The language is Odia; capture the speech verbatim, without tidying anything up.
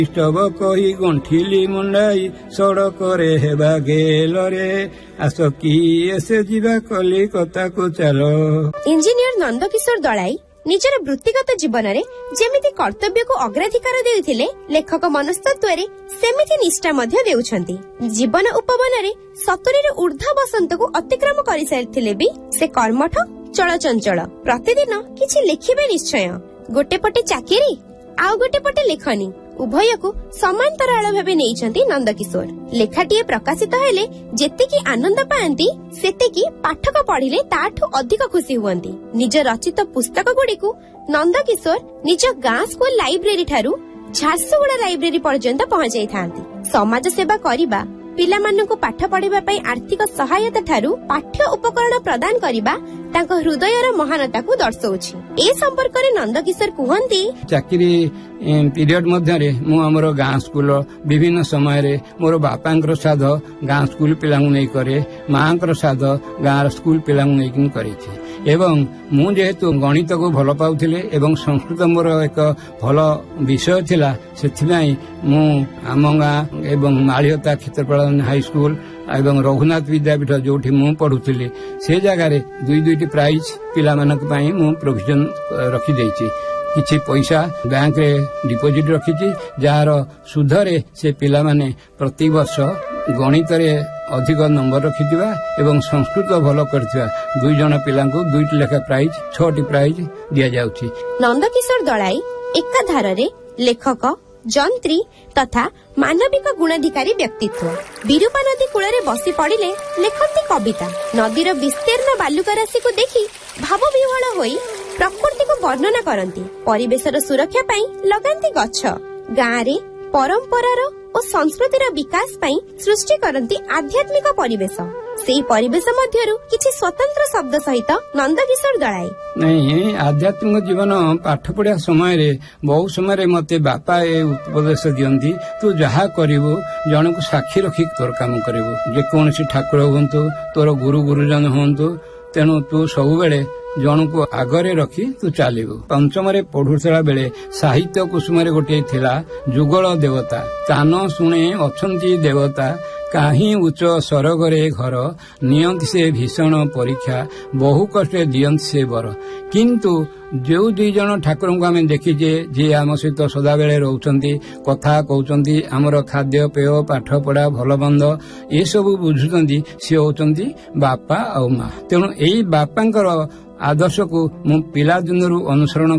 ଷ୍ଟବ କହି ଗଣ୍ଠିଲି ମୁଣ୍ଡାଇ ସଡ଼କରେ ହେବା ଗେଲରେ ଆସ କିଏ ସେ ଯିବା କଲିକତାକୁ ଚାଲ। ଇଞ୍ଜିନିୟର ନନ୍ଦକିଶୋର ଦଳାଇ ନିଜର ବୃତ୍ତିଗତ ଜୀବନରେ ଯେମିତି କର୍ତ୍ତବ୍ୟକୁ ଅଗ୍ରାଧିକାର ଦେଉଥିଲେ, ଲେଖକ ମନସ୍ତତ୍ୱରେ ସେମିତି ନିଷ୍ଠା ମଧ୍ୟ ଦେଉଛନ୍ତି। ଜୀବନ ଉପବନରେ ସତୁରୀରୁ ଉର୍ଦ୍ଧ୍ୱ ବସନ୍ତକୁ ଅତିକ୍ରମ କରିସାରିଥିଲେ ବି ସେ କର୍ମଠ, ଚଳଚଞ୍ଚଳ। ପ୍ରତିଦିନ କିଛି ଲେଖିବେ ନିଶ୍ଚୟ। ଗୋଟେ ପଟେ ଚାକିରି, ଆଉ ଗୋଟେ ପଟେ ଲେଖନୀ, ଉଭୟକୁ ସମାନ୍ତରାଳ ଭାବେ ନେଇଛନ୍ତି ନନ୍ଦକିଶୋର। ଲେଖାଟିଏ ପ୍ରକାଶିତ ହେଲେ ଯେତିକି ଆନନ୍ଦ ପାଆନ୍ତି, ସେତିକି ପାଠକ ପଢିଲେ ତାଠୁ ଅଧିକ ଖୁସି ହୁଅନ୍ତି। ନିଜ ରଚିତ ପୁସ୍ତକ ଗୁଡିକୁ ନନ୍ଦକିଶୋର ନିଜ ଗାଁ ସ୍କୁଲ ଲାଇବ୍ରେରୀ ଠାରୁ ଝାରସୁଗୁଡା ଲାଇବ୍ରେରୀ ପର୍ଯ୍ୟନ୍ତ ପହଞ୍ଚାଇଥାନ୍ତି। ସମାଜ ସେବା କରିବା, ପିଲାମାନଙ୍କୁ ପାଠ ପଢିବା ପାଇଁ ଆର୍ଥିକ ସହାୟତା ଠାରୁ ପାଠ୍ୟ ଉପକରଣ ପ୍ରଦାନ କରିବା ତାଙ୍କ ହୃଦୟର ମହାନତାକୁ ଦର୍ଶାଉଛି। ଏ ସମ୍ପର୍କରେ ନନ୍ଦକିଶୋର କୁହନ୍ତି, ଚାକିରି ପିରିୟଡ ମଧ୍ୟରେ ମୁଁ ଆମର ଗାଁ ସ୍କୁଲ ବିଭିନ୍ନ ସମୟରେ ମୋର ବାପାଙ୍କର ଶ୍ରାଦ୍ଧ ଗାଁ ସ୍କୁଲ ପିଲାଙ୍କୁ ନେଇ କରେ, ମାଙ୍କର ଶ୍ରାଦ୍ଧ ଗାଁର ସ୍କୁଲ ପିଲାଙ୍କୁ ନେଇକି କରିଛି। ଏବଂ ମୁଁ ଯେହେତୁ ଗଣିତକୁ ଭଲ ପାଉଥିଲି ଏବଂ ସଂସ୍କୃତ ମୋର ଏକ ଭଲ ବିଷୟ ଥିଲା, ସେଥିପାଇଁ ମୁଁ ଆମ ଗାଁ ଏବଂ ମାଳିହତା କ୍ଷେତ୍ରପାଳ ହାଇସ୍କୁଲ ଏବଂ ରଘୁନାଥ ବିଦ୍ୟାପୀଠ ଯୋଉଠି ମୁଁ ପଢୁଥିଲି, ସେ ଜାଗାରେ ଦୁଇ ଦୁଇଟି ପ୍ରାଇଜ ପିଲାମାନଙ୍କ ପାଇଁ ମୁଁ ପ୍ରୋଭିଜନ ରଖିଦେଇଛି। କିଛି ପଇସା ବ୍ୟାଙ୍କରେ ଡିପୋଜିଟ୍ ରଖିଛି, ଯାହାର ସୁଧରେ ସେ ପିଲାମାନେ ପ୍ରତିବର୍ଷ ଗଣିତରେ ଅଧିକ ନମ୍ବର ରଖିଥିବା ଏବଂ ସଂସ୍କୃତ ଭଲ କରିଥିବା ଦୁଇ ଜଣ ପିଲାଙ୍କୁ ଦୁଇଟି ଲେଖା ପ୍ରାଇଜ, ଛଅଟି ପ୍ରାଇଜ ଦିଆଯାଉଛି। ନନ୍ଦକିଶୋର ଦଳାଇ ଏକାଧାରରେ ଲେଖକ, ଯନ୍ତ୍ରୀ ତଥା ମାନବିକ ଗୁଣାଧିକାରୀ ବ୍ୟକ୍ତିତ୍ୱ। ବିରୂପା ନଦୀ କୂଳରେ ବସି ପଡ଼ିଲେ ଲେଖନ୍ତି କବିତା। ନଦୀର ବିସ୍ତୀର୍ଣ୍ଣ ବାଲୁକା ରାଶିକୁ ଦେଖି ଭାବ ବିହ୍ୱଳ ହୋଇ ପ୍ରକୃତିକୁ ବର୍ଣ୍ଣନା କରନ୍ତି। ପରିବେଶର ସୁରକ୍ଷା ପାଇଁ ଲଗାନ୍ତି ଗଛ। ଗାଁରେ ପରମ୍ପରାର ଓ ସଂସ୍କୃତିର ବିକାଶ ପାଇଁ ସୃଷ୍ଟି କରନ୍ତି ଆଧ୍ୟାତ୍ମିକ ପରିବେଶ। ସେହି ପରିବେଶ ମଧ୍ୟରୁ କିଛି ସ୍ୱତନ୍ତ୍ର ଶବ୍ଦ ସହିତ ନନ୍ଦକିଶୋର ଦଳାଇ। ନାଇଁ, ଆଧ୍ୟାତ୍ମିକ ଜୀବନ ପାଠ ପଢିବା ସମୟରେ ବହୁ ସମୟରେ ମତେ ବାପା ଏ ଉପଦେଶ ଦିଅନ୍ତି, ତୁ ଯାହା କରିବୁ ଜଣକୁ ସାକ୍ଷୀ ରଖି ତୋର କାମ କରିବୁ। ଯେକୌଣସି ଠାକୁର ହୁଅନ୍ତୁ, ତୋର ଗୁରୁ ଗୁରୁଜନ ହୁଅନ୍ତୁ, ତେଣୁ ତୁ ସବୁବେଳେ ଜଣକୁ ଆଗରେ ରଖି ତୁ ଚାଲିବୁ। ପଞ୍ଚମରେ ପଢୁଥିଲା ବେଳେ ସାହିତ୍ୟ କୁସୁମରେ ଗୋଟିଏ ଥିଲା, ଯୁଗଳ ଦେବତା କାନ ଶୁଣେ ଅଛନ୍ତି ଦେବତା, କାହିଁ ଉଚ୍ଚ ସରଗରେ ଘର, ନିଅନ୍ତି ସେ ଭୀଷଣ ପରୀକ୍ଷା, ବହୁ କষ্টରେ ଦିଅନ୍ତି ସେ ବର। କିନ୍ତୁ ଯେଉଁ ଦୁଇ ଜଣ ଠାକୁରଙ୍କୁ ଆମେ ଦେଖିଛେ, ଯିଏ ଆମ ସହିତ ସଦାବେଳେ ରହୁଛନ୍ତି, କଥା କହୁଛନ୍ତି, ଆମର ଖାଦ୍ୟ ପେୟ ପାଠ ପଢା ଭଲ ମନ୍ଦ ଏସବୁ ବୁଝୁଛନ୍ତି, ସିଏ ହଉଛନ୍ତି ବାପା ଆଉ ମା। ତେଣୁ ଏଇ ବାପାଙ୍କର ଆଦର୍ଶକୁ ମୁଁ ପିଲାଦିନରୁ ଅନୁସରଣ